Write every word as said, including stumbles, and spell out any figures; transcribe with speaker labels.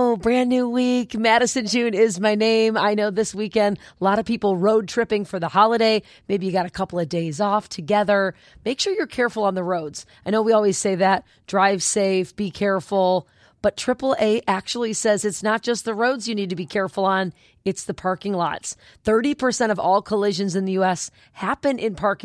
Speaker 1: go. Brand new week. Madison June is my name. I know this weekend, a lot of people road tripping for the holiday. Maybe you got a couple of days off together. Make sure you're careful on the roads. I know we always say that. Drive safe, be careful. But triple A actually says it's not just the roads you need to be careful on. It's the parking lots. thirty percent of all collisions in the U S happen in parking